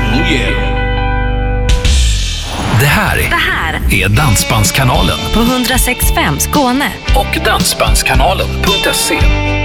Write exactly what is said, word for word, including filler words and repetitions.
Oh yeah. Det här, Det här är Dansbandskanalen på hundra sex komma fem Skåne och dansbandskanalen punkt se.